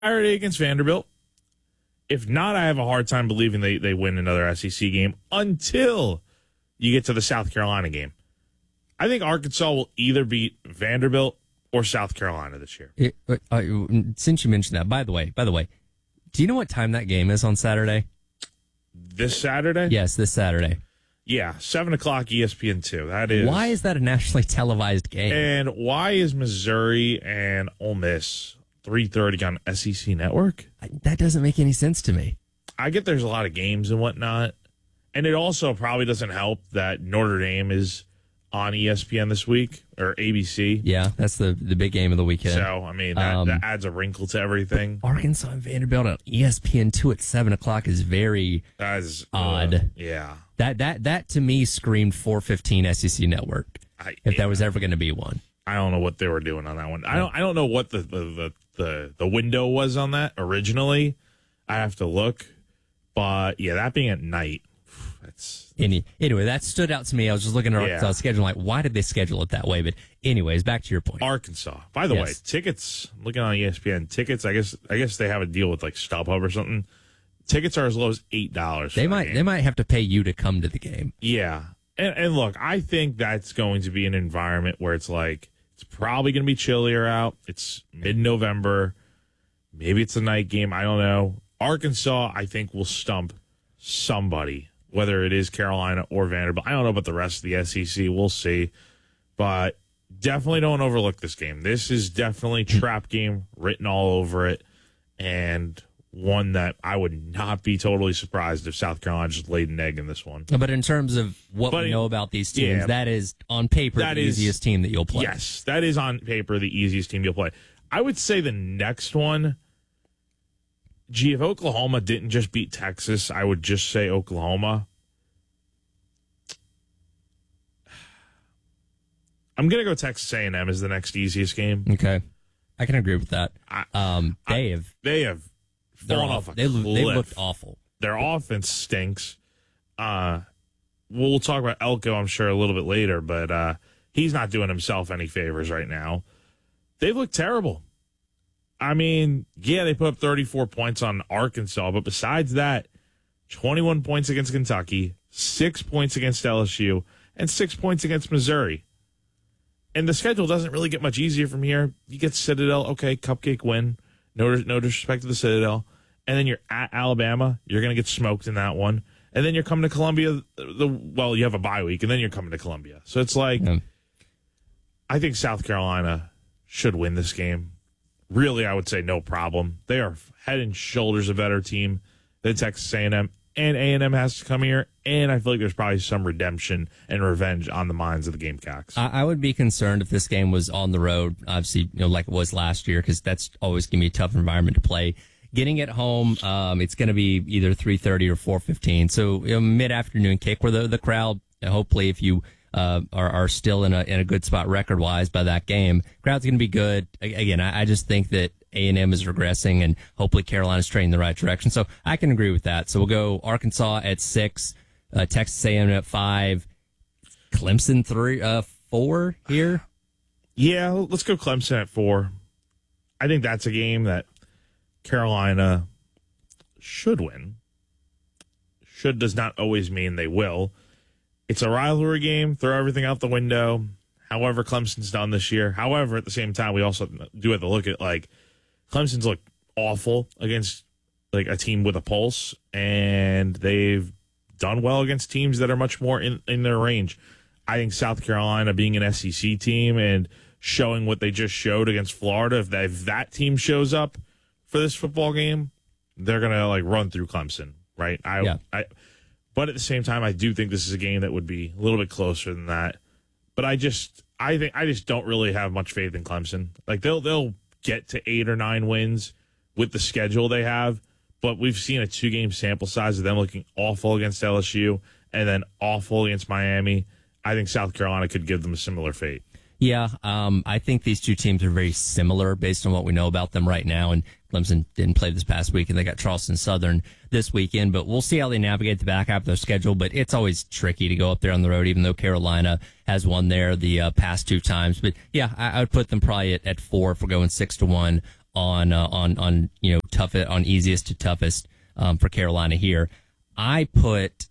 Saturday against Vanderbilt. If not, I have a hard time believing they win another SEC game until you get to the South Carolina game. I think Arkansas will either beat Vanderbilt or South Carolina this year. Since you mentioned that, by the way, do you know what time that game is on Saturday? This Saturday? Yes, this Saturday. Yeah, 7 o'clock ESPN2. That is. Why is that a nationally televised game? And why is Missouri and Ole Miss 3:30 on SEC Network? That doesn't make any sense to me. I get there's a lot of games and whatnot. And it also probably doesn't help that Notre Dame is on ESPN this week, or ABC. Yeah, that's the big game of the weekend. So, I mean, that adds a wrinkle to everything. Arkansas and Vanderbilt on ESPN2 at 7 o'clock is very odd. Yeah. That to me screamed 4:15 SEC Network, if there was ever going to be one. I don't know what they were doing on that one. I don't know what the window was on that originally. I have to look. But, yeah, that being at night, Anyway, that stood out to me. I was just looking at Arkansas' schedule, like, why did they schedule it that way? But anyways, back to your point. Arkansas. By the way, tickets, looking on ESPN, tickets, I guess they have a deal with like StubHub or something. Tickets are as low as $8. They might have to pay you to come to the game. Yeah. And look, I think that's going to be an environment where it's like, it's probably going to be chillier out. It's mid-November. Maybe it's a night game. I don't know. Arkansas, I think, will stump somebody, whether it is Carolina or Vanderbilt. I don't know about the rest of the SEC. We'll see. But definitely don't overlook this game. This is definitely trap game written all over it, and one that I would not be totally surprised if South Carolina just laid an egg in this one. But in terms of what we know about these teams, that is on paper the easiest team that you'll play. Yes, that is on paper the easiest team you'll play. I would say the next one, if Oklahoma didn't just beat Texas, I would just say Oklahoma. I'm going to go Texas A&M as the next easiest game. Okay. I can agree with that. They have fallen off a cliff. They looked awful. Their offense stinks. We'll talk about Elko, I'm sure, a little bit later, but he's not doing himself any favors right now. They've looked terrible. I mean, yeah, they put up 34 points on Arkansas, but besides that, 21 points against Kentucky, 6 points against LSU, and 6 points against Missouri. And the schedule doesn't really get much easier from here. You get Citadel, okay, cupcake win. No disrespect to the Citadel. And then you're at Alabama. You're going to get smoked in that one. And then you're coming to Columbia. You have a bye week, and then you're coming to Columbia. So it's like, I think South Carolina should win this game. Really, I would say no problem. They are head and shoulders a better team than Texas A&M. And A&M has to come here, and I feel like there's probably some redemption and revenge on the minds of the Gamecocks. I would be concerned if this game was on the road, obviously, like it was last year, because that's always going to be a tough environment to play. Getting it home, it's going to be either 3:30 or 4:15, so mid-afternoon kick where the crowd, hopefully, if you are still in a good spot record-wise by that game, crowd's going to be good. Again, I just think that A&M is regressing, and hopefully Carolina's trending in the right direction. So I can agree with that. So we'll go Arkansas at 6, Texas A&M at 5, Clemson 4 here. Yeah, let's go Clemson at 4. I think that's a game that Carolina should win. Should does not always mean they will. It's a rivalry game. Throw everything out the window. However, Clemson's done this year. However, at the same time, we also do have to look at, like, Clemson's looked awful against, like, a team with a pulse, and they've done well against teams that are much more in their range. I think South Carolina being an SEC team and showing what they just showed against Florida, if that team shows up for this football game, they're going to, like, run through Clemson, right? But at the same time, I do think this is a game that would be a little bit closer than that. But I just don't really have much faith in Clemson. Like, they'll get to 8 or 9 wins with the schedule they have, but we've seen a 2-game sample size of them looking awful against LSU and then awful against Miami. I think South Carolina could give them a similar fate. Yeah, I think these two teams are very similar based on what we know about them right now. And Clemson didn't play this past week, and they got Charleston Southern this weekend. But we'll see how they navigate the back half of their schedule. But it's always tricky to go up there on the road, even though Carolina has won there the past 2 times. But yeah, I would put them probably at 4 if we're going 6-1 on on easiest to toughest for Carolina here. I put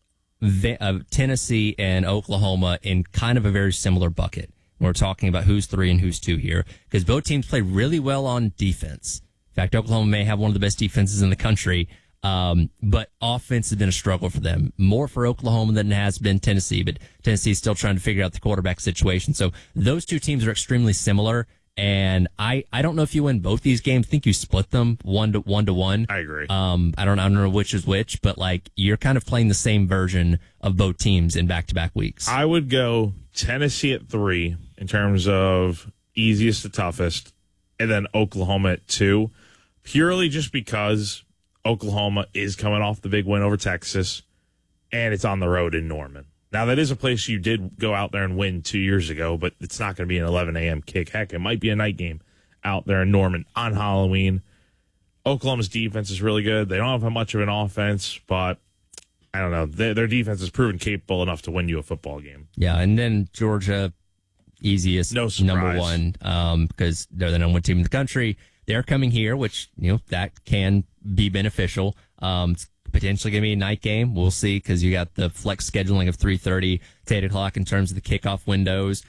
Tennessee and Oklahoma in kind of a very similar bucket. We're talking about who's 3 and who's 2 here, because both teams play really well on defense. In fact, Oklahoma may have one of the best defenses in the country, but offense has been a struggle for them. More for Oklahoma than it has been Tennessee, but Tennessee is still trying to figure out the quarterback situation. So those two teams are extremely similar, and I don't know if you win both these games. I think you split them 1-1. I agree. I don't know which is which, but like you're kind of playing the same version of both teams in back-to-back weeks. I would go Tennessee at 3 in terms of easiest to toughest, and then Oklahoma at 2, purely just because Oklahoma is coming off the big win over Texas, and it's on the road in Norman. Now, that is a place you did go out there and win 2 years ago, but it's not going to be an 11 a.m. kick. Heck, it might be a night game out there in Norman on Halloween. Oklahoma's defense is really good. They don't have much of an offense, but I don't know. Their defense has proven capable enough to win you a football game. Yeah, and then Georgia, easiest, no surprise. number 1, because they're the number 1 team in the country. They're coming here, which, that can be beneficial. It's potentially going to be a night game. We'll see, because you got the flex scheduling of 3:30 to 8 o'clock in terms of the kickoff windows.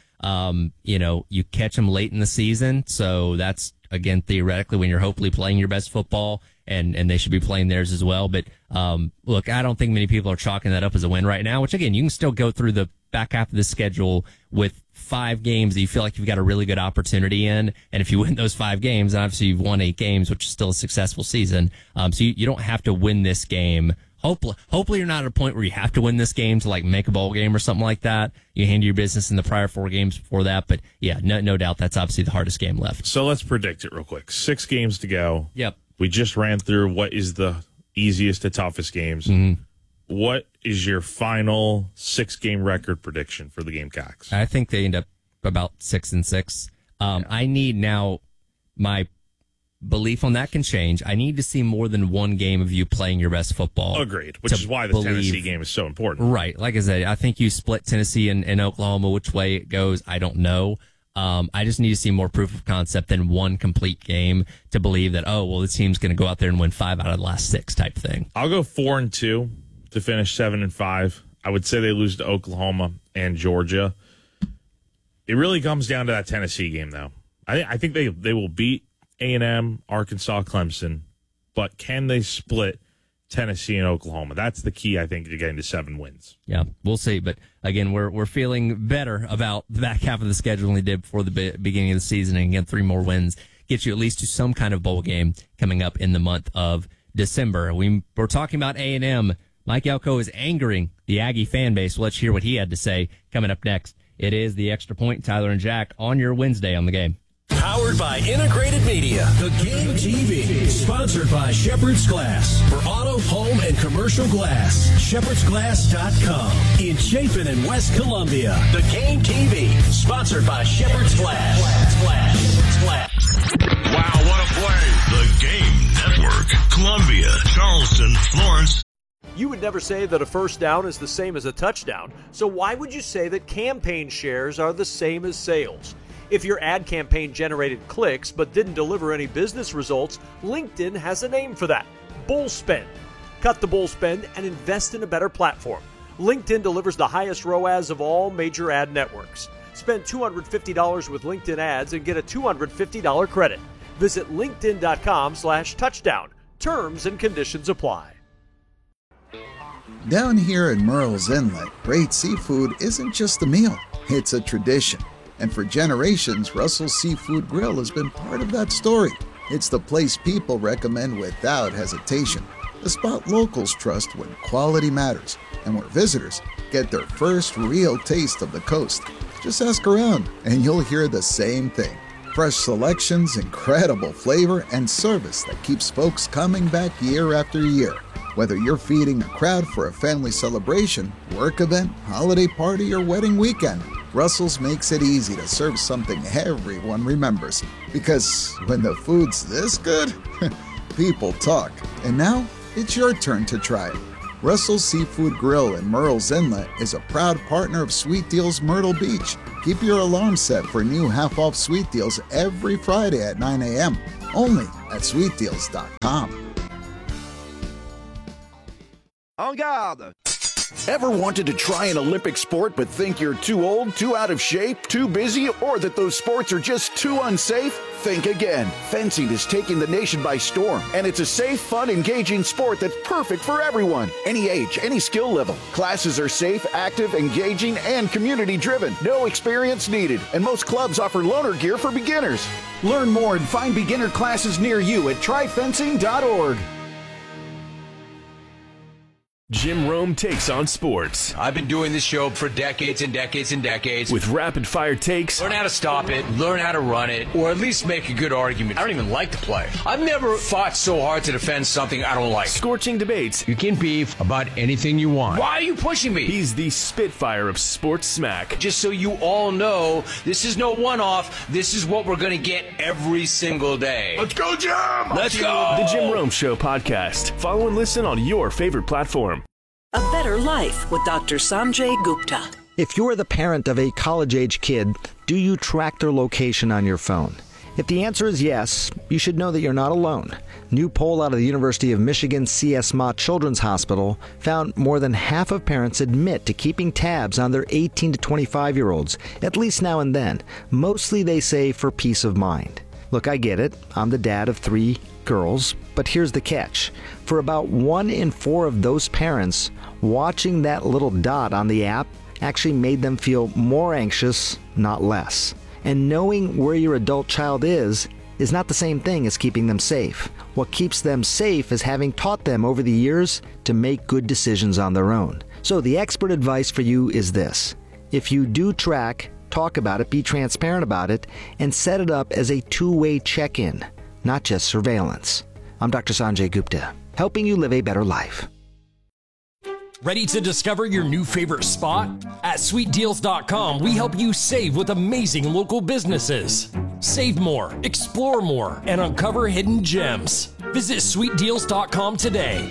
You catch them late in the season, so that's, again, theoretically when you're hopefully playing your best football, and they should be playing theirs as well. But, look, I don't think many people are chalking that up as a win right now, which, again, you can still go through the back half of the schedule with 5 games that you feel like you've got a really good opportunity in. And if you win those 5 games, obviously you've won 8 games, which is still a successful season. So you don't have to win this game. Hopefully you're not at a point where you have to win this game to like make a bowl game or something like that. You handle your business in the prior 4 games before that. But yeah, no doubt that's obviously the hardest game left. So let's predict it real quick. 6 games to go. Yep. We just ran through what is the easiest to toughest games. Mm-hmm. What is your final 6-game record prediction for the Gamecocks? I think they end up about 6-6. I need now, my belief on that can change. I need to see more than 1 game of you playing your best football. Agreed, which is why the Tennessee game is so important. Right. Like I said, I think you split Tennessee and Oklahoma. Which way it goes, I don't know. I just need to see more proof of concept than 1 complete game to believe that, this team's going to go out there and win 5 out of the last 6 type thing. I'll go 4-2 to finish 7-5. I would say they lose to Oklahoma and Georgia. It really comes down to that Tennessee game, though. I think they will beat A&M, Arkansas, Clemson, but can they split Tennessee and Oklahoma? That's the key, I think, to getting to 7 wins. Yeah, we'll see. But again, we're feeling better about the back half of the schedule than we did before the beginning of the season. And again, 3 more wins get you at least to some kind of bowl game coming up in the month of December. We're talking about A&M. Mike Elko is angering the Aggie fan base. Let's hear what he had to say coming up next. It is the Extra Point, Tyler and Jack, on your Wednesday on the Game. Powered by Integrated Media. The Game TV. Sponsored by Shepherd's Glass. For auto, home, and commercial glass. ShepherdsGlass.com. In Chapin and West Columbia. The Game TV. Sponsored by Shepherd's Glass. Wow, what a play. The Game Network. Columbia, Charleston, Florence. You would never say that a first down is the same as a touchdown, so why would you say that campaign shares are the same as sales? If your ad campaign generated clicks but didn't deliver any business results, LinkedIn has a name for that: bull spend. Cut the bull spend and invest in a better platform. LinkedIn delivers the highest ROAS of all major ad networks. Spend $250 with LinkedIn ads and get a $250 credit. Visit linkedin.com/touchdown. Terms and conditions apply. Down here in Murrells Inlet, great seafood isn't just a meal, it's a tradition. And for generations, Russell's Seafood Grill has been part of that story. It's the place people recommend without hesitation, the spot locals trust when quality matters, and where visitors get their first real taste of the coast. Just ask around, and you'll hear the same thing. Fresh selections, incredible flavor, and service that keeps folks coming back year after year. Whether you're feeding a crowd for a family celebration, work event, holiday party, or wedding weekend, Russell's makes it easy to serve something everyone remembers. Because when the food's this good, people talk. And now, it's your turn to try it. Russell's Seafood Grill in Murrells Inlet is a proud partner of Sweet Deals Myrtle Beach. Keep your alarm set for new half-off sweet deals every Friday at 9 a.m. only at sweetdeals.com. En garde! Ever wanted to try an Olympic sport but think you're too old, too out of shape, too busy, or that those sports are just too unsafe? Think again. Fencing is taking the nation by storm, and it's a safe, fun, engaging sport that's perfect for everyone. Any age, any skill level. Classes are safe, active, engaging, and community-driven. No experience needed, and most clubs offer loaner gear for beginners. Learn more and find beginner classes near you at tryfencing.org. Jim Rome takes on sports. I've been doing this show for decades and decades and decades. With rapid-fire takes. Learn how to stop it, learn how to run it, or at least make a good argument. I don't even like to play. I've never fought so hard to defend something I don't like. Scorching debates. You can beef about anything you want. Why are you pushing me? He's the Spitfire of sports smack. Just so you all know, this is no one-off. This is what we're going to get every single day. Let's go, Jim! Let's go! The Jim Rome Show podcast. Follow and listen on your favorite platform. A better life with Dr. Sanjay Gupta. If you're the parent of a college-age kid, do you track their location on your phone? If the answer is yes, you should know that you're not alone. New poll out of the University of Michigan C.S. Mott Children's Hospital found more than half of parents admit to keeping tabs on their 18 to 25-year-olds, at least now and then. Mostly, they say, for peace of mind. Look, I get it. I'm the dad of 3 girls, but here's the catch. For about 1 in 4 of those parents, watching that little dot on the app actually made them feel more anxious, not less. And knowing where your adult child is not the same thing as keeping them safe. What keeps them safe is having taught them over the years to make good decisions on their own. So the expert advice for you is this. If you do track, talk about it, be transparent about it, and set it up as a two-way check-in, not just surveillance. I'm Dr. Sanjay Gupta, helping you live a better life. Ready to discover your new favorite spot? At sweetdeals.com, we help you save with amazing local businesses. Save more, explore more, and uncover hidden gems. Visit sweetdeals.com today.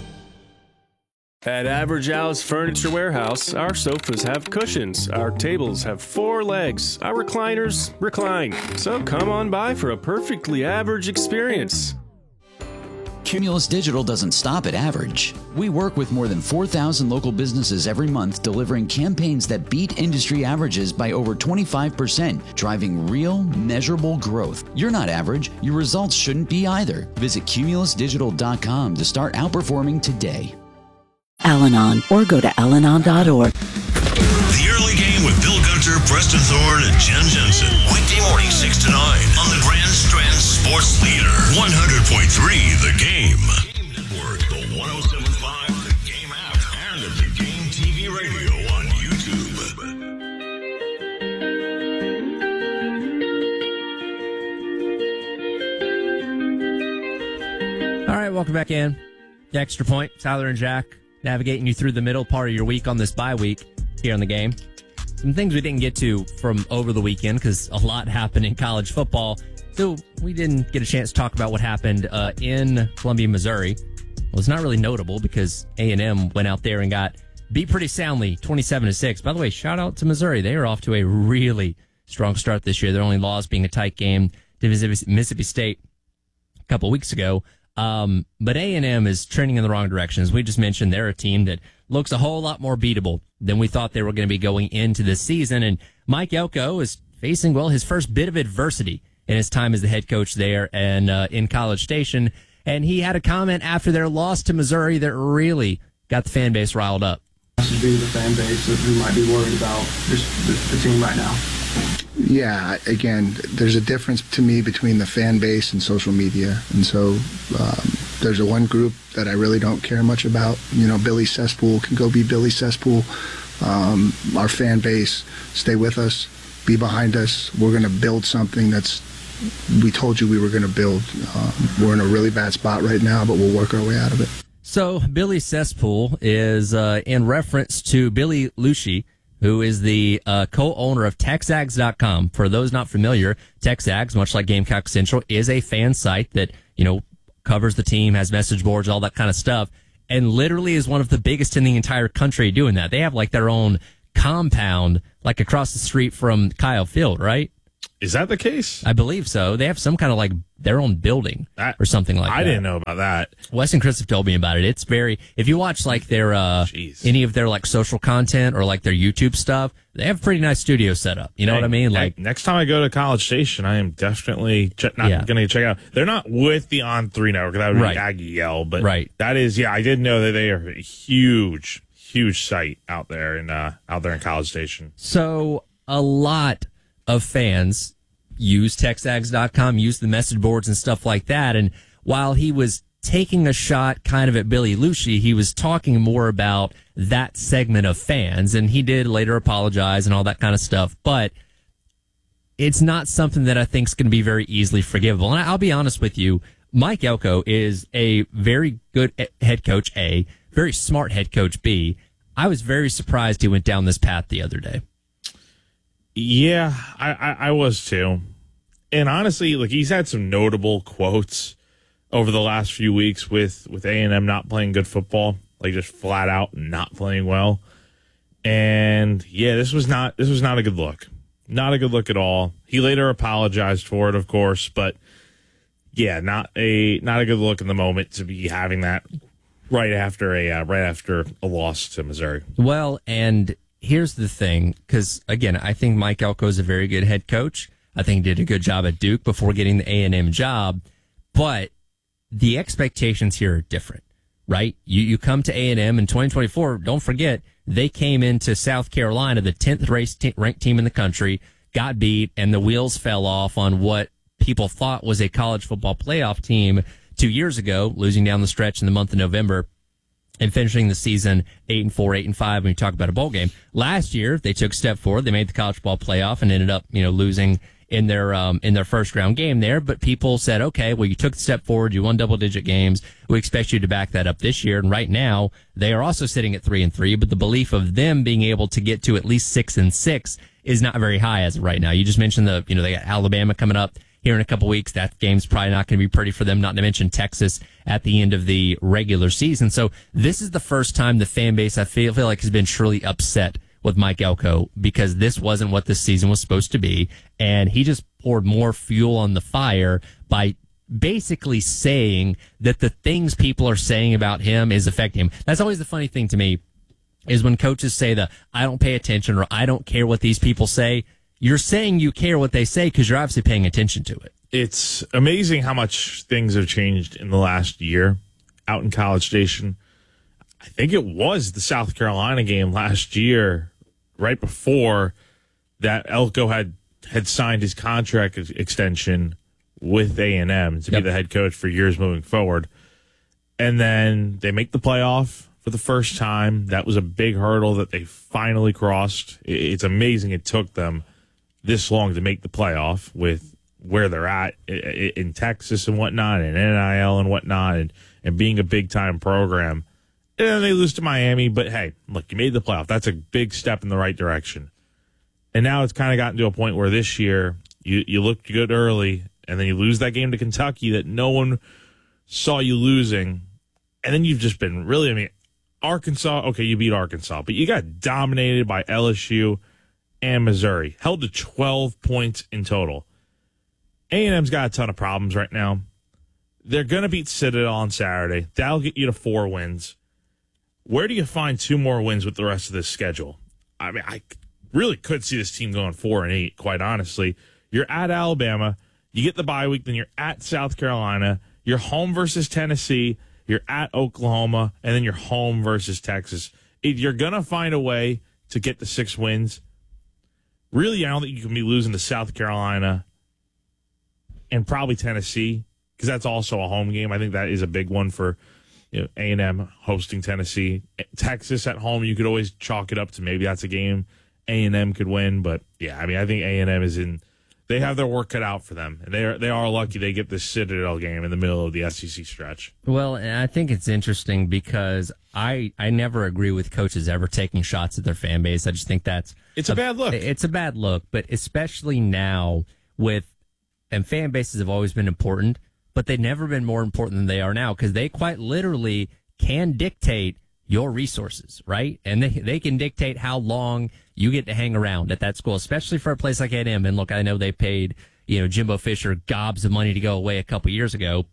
At Average Al's Furniture Warehouse, our sofas have cushions, our tables have 4 legs, our recliners recline. So come on by for a perfectly average experience. Cumulus Digital doesn't stop at average. We work with more than 4,000 local businesses every month, delivering campaigns that beat industry averages by over 25%, driving real, measurable growth. You're not average. Your results shouldn't be either. Visit cumulusdigital.com to start outperforming today. Al-Anon, or go to alanon.org. The Early Game with Bill Gunter, Preston Thorne, and Jen Jensen. Weekday morning 6 to 9 on the Grand Strand Sports Leader. 100.3 The Game. Game Network, the 107.5 The Game app, and the Game TV radio on YouTube. All right, welcome back in. The Extra Point, Tyler and Jack, navigating you through the middle part of your week on this bye week here on the Game. Some things we didn't get to from over the weekend because a lot happened in college football. So we didn't get a chance to talk about what happened in Columbia, Missouri. Well, it's not really notable because A&M went out there and got beat pretty soundly, 27-6. By the way, shout out to Missouri. They are off to a really strong start this year. Their only loss being a tight game to Mississippi State a couple weeks ago. But A&M is trending in the wrong direction. As we just mentioned, they're a team that looks a whole lot more beatable than we thought they were going to be going into this season. And Mike Elko is facing, well, his first bit of adversity in his time as the head coach there and in College Station. And he had a comment after their loss to Missouri that really got the fan base riled up. Should be the fan base who might be worried about the team right now. Yeah, again, there's a difference to me between the fan base and social media. And so there's a one group that I really don't care much about. You know, Billy Cesspool can go be Billy Cesspool. Our fan base, stay with us, be behind us. We're going to build something we told you we were going to build. We're in a really bad spot right now, but we'll work our way out of it. So Billy Cesspool is in reference to Billy Lucci, who is the co-owner of TexAgs.com. For those not familiar, TexAgs, much like Gamecock Central, is a fan site that, you know, covers the team, has message boards, all that kind of stuff, and literally is one of the biggest in the entire country doing that. They have like their own compound, like across the street from Kyle Field, right? Is that the case? I believe so. They have some kind of like their own building or something like that. I didn't know about that. Wes and Chris have told me about it. It's very, if you watch like their, any of their like social content or like their YouTube stuff, they have a pretty nice studio set up. You know what I mean? Like next time I go to College Station, I am definitely going to check out. They're not with the On3 network. That would be Aggie Yell, but that is, I did know that they are a huge site out there in College Station. So a lot of fans use TexAgs.com, use the message boards and stuff like that. And while he was taking a shot kind of at Billy Lucci, he was talking more about that segment of fans. And he did later apologize and all that kind of stuff. But it's not something that I think is going to be very easily forgivable. And I'll be honest with you, Mike Elko is a very good head coach, A, very smart head coach, B. I was very surprised he went down this path the other day. Yeah, I was too. And honestly, like he's had some notable quotes over the last few weeks with A&M not playing good football, like just flat out not playing well. And yeah, this was not a good look. Not a good look at all. He later apologized for it, of course, but yeah, not a good look in the moment to be having that right after a loss to Missouri. Well, and here's the thing, because, again, I think Mike Elko is a very good head coach. I think he did a good job at Duke before getting the A&M job. But the expectations here are different, right? You come to A&M in 2024, don't forget, they came into South Carolina, the 10th ranked team in the country, got beat, and the wheels fell off on what people thought was a college football playoff team 2 years ago, losing down the stretch in the month of November. And finishing the season 8-4, 8-5 when you talk about a bowl game. Last year, they took a step forward. They made the college football playoff and ended up, losing in their first round game there. But people said, okay, well, you took the step forward. You won double-digit games. We expect you to back that up this year. And right now, they are also sitting at 3-3. But the belief of them being able to get to at least 6-6 is not very high as of right now. You just mentioned they got Alabama coming up here in a couple weeks. That game's probably not going to be pretty for them, not to mention Texas at the end of the regular season. So this is the first time the fan base, I feel like, has been truly upset with Mike Elko because this wasn't what this season was supposed to be. And he just poured more fuel on the fire by basically saying that the things people are saying about him is affecting him. That's always the funny thing to me is when coaches say I don't pay attention or I don't care what these people say. You're saying you care what they say because you're obviously paying attention to it. It's amazing how much things have changed in the last year out in College Station. I think it was the South Carolina game last year, right before that Elko had signed his contract extension with A&M to be the head coach for years moving forward. And then they make the playoff for the first time. That was a big hurdle that they finally crossed. It's amazing it took them this long to make the playoff with where they're at in Texas and whatnot and NIL and whatnot and being a big-time program. And then they lose to Miami, but hey, look, you made the playoff. That's a big step in the right direction. And now it's kind of gotten to a point where this year you looked good early, and then you lose that game to Kentucky that no one saw you losing. And then you've just been really, Arkansas, okay, you beat Arkansas, but you got dominated by LSU and Missouri, held to 12 points in total. A&M's got a ton of problems right now. They're going to beat Citadel on Saturday. That'll get you to 4 wins. Where do you find 2 more wins with the rest of this schedule? I really could see this team going 4-8, quite honestly. You're at Alabama. You get the bye week, then you're at South Carolina. You're home versus Tennessee. You're at Oklahoma, and then you're home versus Texas. You're going to find a way to get the 6 wins. Really, I don't think you can be losing to South Carolina and probably Tennessee because that's also a home game. I think that is a big one for A&M hosting Tennessee. Texas at home, you could always chalk it up to maybe that's a game A&M could win. But, yeah, I think A&M is in – they have their work cut out for them. And they are lucky they get this Citadel game in the middle of the SEC stretch. Well, and I think it's interesting because I never agree with coaches ever taking shots at their fan base. I just think it's a bad look. It's a bad look, but especially now and fan bases have always been important, but they've never been more important than they are now because they quite literally can dictate your resources, right? And they can dictate how long you get to hang around at that school, especially for a place like A&M. And look, I know they paid, Jimbo Fisher gobs of money to go away a couple years ago.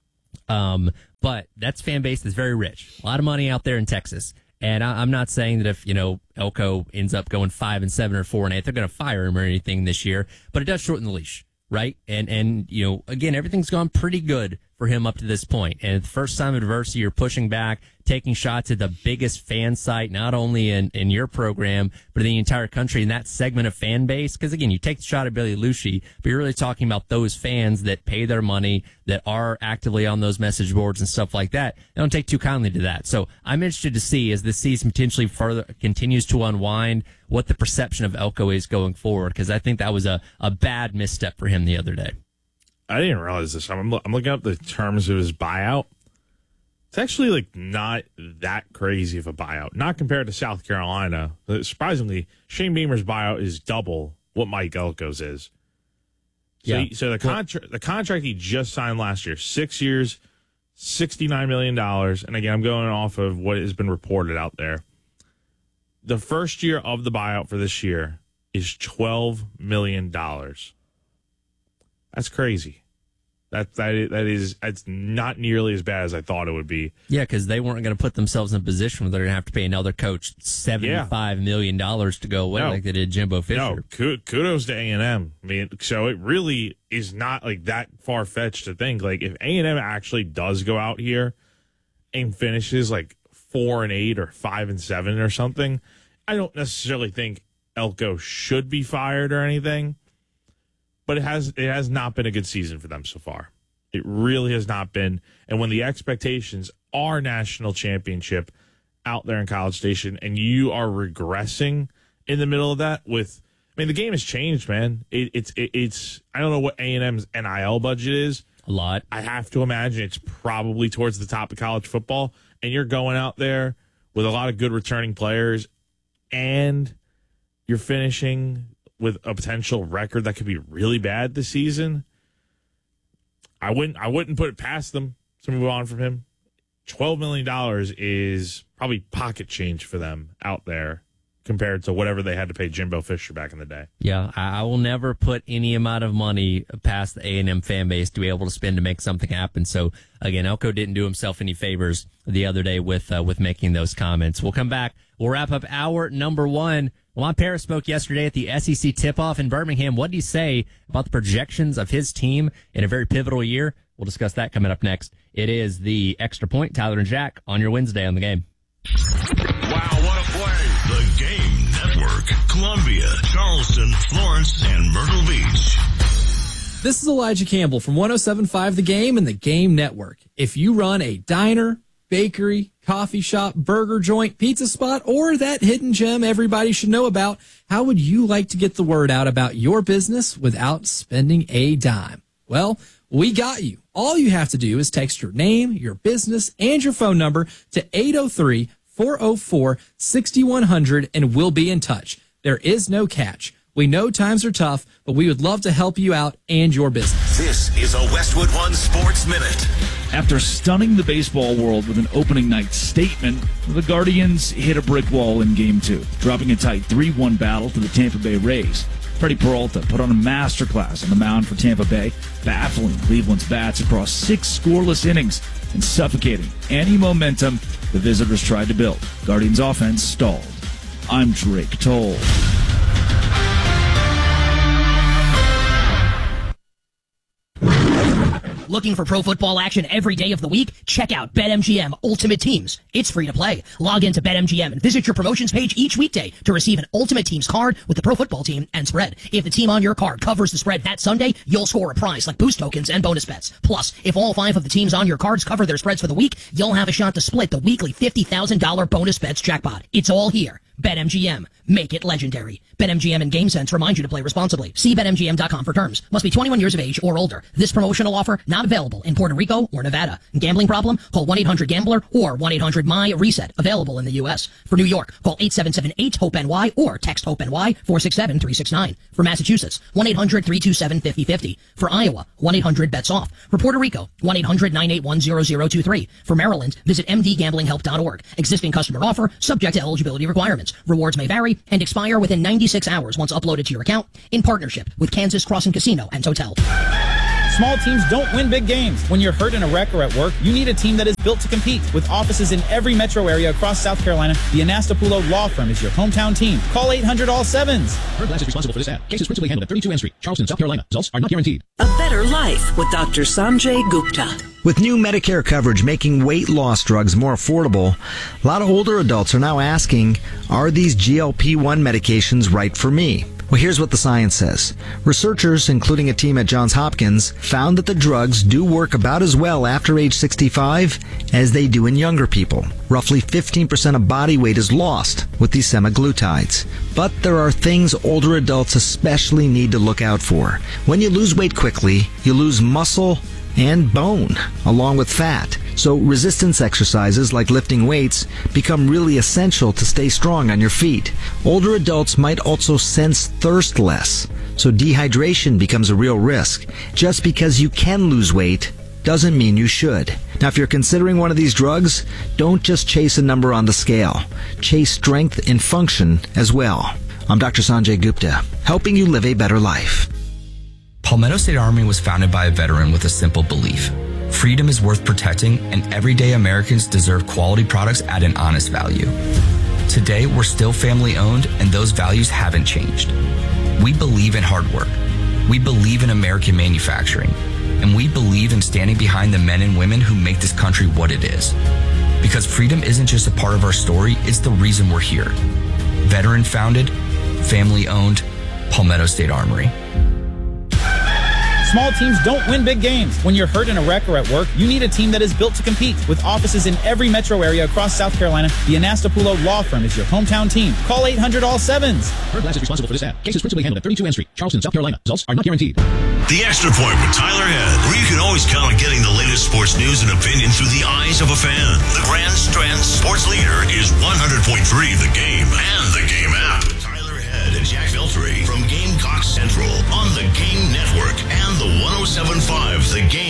But that's fan base that's very rich. A lot of money out there in Texas. And I'm not saying that if, Elko ends up going 5-7 or 4-8, they're going to fire him or anything this year, but it does shorten the leash, right? And again, everything's gone pretty good for him up to this point. And the first time of adversity, you're pushing back, taking shots at the biggest fan site, not only in your program, but in the entire country, in that segment of fan base. Because again, you take the shot at Billy Lucci, but you're really talking about those fans that pay their money, that are actively on those message boards and stuff like that. They don't take too kindly to that. So I'm interested to see, as this season potentially further continues to unwind, what the perception of Elko is going forward. Because I think that was a bad misstep for him the other day. I didn't realize this. I'm looking up the terms of his buyout. It's actually not that crazy of a buyout. Not compared to South Carolina. Surprisingly, Shane Beamer's buyout is double what Mike Elko's is. So the contract he just signed last year, 6 years, $69 million. And again, I'm going off of what has been reported out there. The first year of the buyout for this year is $12 million. That's crazy. That's not nearly as bad as I thought it would be. Yeah, because they weren't going to put themselves in a position where they're going to have to pay another coach $75 million to go away like they did Jimbo Fisher. No, kudos to A&M. I mean, so it really is not that far-fetched to think. If A&M actually does go out here and finishes 4-8 or 5-7 or something, I don't necessarily think Elko should be fired or anything. But it has not been a good season for them so far. It really has not been. And when the expectations are national championship out there in College Station, and you are regressing in the middle of that the game has changed, man. It's I don't know what A&M's NIL budget is. A lot. I have to imagine it's probably towards the top of college football. And you're going out there with a lot of good returning players, and you're finishing with a potential record that could be really bad this season. I wouldn't put it past them to move on from him. $12 million is probably pocket change for them out there compared to whatever they had to pay Jimbo Fisher back in the day. Yeah, I will never put any amount of money past the A&M fan base to be able to spend to make something happen. So, again, Elko didn't do himself any favors the other day with making those comments. We'll come back. We'll wrap up hour number one. Juan Paris spoke yesterday at the SEC tip-off in Birmingham. What did he say about the projections of his team in a very pivotal year? We'll discuss that coming up next. It is the Extra Point, Tyler and Jack, on your Wednesday on The Game. Wow, what a play. The Game Network. Columbia, Charleston, Florence, and Myrtle Beach. This is Elijah Campbell from 107.5 The Game and The Game Network. If you run a diner, bakery, coffee shop, burger joint, pizza spot, or that hidden gem everybody should know about, how would you like to get the word out about your business without spending a dime? Well, we got you. All you have to do is text your name, your business, and your phone number to 803-404-6100, and we'll be in touch. There is no catch. We know times are tough, but we would love to help you out and your business. This is a Westwood One Sports Minute. After stunning the baseball world with an opening night statement, the Guardians hit a brick wall in Game 2, dropping a tight 3-1 battle to the Tampa Bay Rays. Freddie Peralta put on a masterclass on the mound for Tampa Bay, baffling Cleveland's bats across 6 scoreless innings and suffocating any momentum the visitors tried to build. Guardians' offense stalled. I'm Drake Toll. Looking for pro football action every day of the week? Check out BetMGM Ultimate Teams. It's free to play. Log into BetMGM and visit your promotions page each weekday to receive an Ultimate Teams card with the pro football team and spread. If the team on your card covers the spread that Sunday, you'll score a prize like boost tokens and bonus bets. Plus, if all 5 of the teams on your cards cover their spreads for the week, you'll have a shot to split the weekly $50,000 bonus bets jackpot. It's all here. BetMGM. Make it legendary. BetMGM and GameSense remind you to play responsibly. See BetMGM.com for terms. Must be 21 years of age or older. This promotional offer not available in Puerto Rico or Nevada. Gambling problem? Call 1-800-GAMBLER or 1-800-MY-RESET. Available in the U.S. For New York, call 877-8-HOPE-NY or text HOPE-NY 467-369. For Massachusetts, 1-800-327-5050. For Iowa, 1-800-BETS-OFF. For Puerto Rico, 1-800-981-0023. For Maryland, visit mdgamblinghelp.org. Existing customer offer, subject to eligibility requirements. Rewards may vary and expire within 96 hours once uploaded to your account in partnership with Kansas Crossing Casino and Hotel. Small teams don't win big games. When you're hurt in a wreck or at work, you need a team that is built to compete. With offices in every metro area across South Carolina, the Anastapulo Law Firm is your hometown team. Call 800-ALL-7s. Heard Glass is responsible for this ad. Case is principally handled at 32 N Street, Charleston, South Carolina. Results are not guaranteed. A better life with Dr. Sanjay Gupta. With new Medicare coverage making weight loss drugs more affordable, a lot of older adults are now asking, are these GLP-1 medications right for me? Well, here's what the science says. Researchers, including a team at Johns Hopkins, found that the drugs do work about as well after age 65 as they do in younger people. Roughly 15% of body weight is lost with these semaglutides. But there are things older adults especially need to look out for. When you lose weight quickly, you lose muscle and bone, along with fat. So resistance exercises like lifting weights become really essential to stay strong on your feet. Older adults might also sense thirst less, so dehydration becomes a real risk. Just because you can lose weight doesn't mean you should. Now, if you're considering one of these drugs, don't just chase a number on the scale. Chase strength and function as well. I'm Dr. Sanjay Gupta, helping you live a better life. Palmetto State Armory was founded by a veteran with a simple belief. Freedom is worth protecting, and everyday Americans deserve quality products at an honest value. Today, we're still family-owned, and those values haven't changed. We believe in hard work. We believe in American manufacturing. And we believe in standing behind the men and women who make this country what it is. Because freedom isn't just a part of our story, it's the reason we're here. Veteran-founded, family-owned, Palmetto State Armory. Small teams don't win big games. When you're hurt in a wreck or at work, you need a team that is built to compete. With offices in every metro area across South Carolina, the Anastapulo Law Firm is your hometown team. Call 800-ALL-7s. Heard Glass is responsible for this ad. Case is principally handled at 32 N Street, Charleston, South Carolina. Results are not guaranteed. The Extra Point with Tyler Head, where you can always count on getting the latest sports news and opinion through the eyes of a fan. The Grand Strand Sports Leader is 100.3 The Game and The Game app. Tyler Head and Jack Veltri from Gamecock Central on the Game Network and the 107.5 The Game.